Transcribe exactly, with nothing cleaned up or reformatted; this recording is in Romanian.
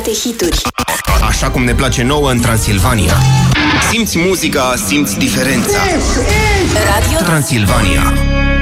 adevărate hituri. Așa cum ne place nouă în Transilvania. Simți muzica, simți diferența. Radio Transilvania.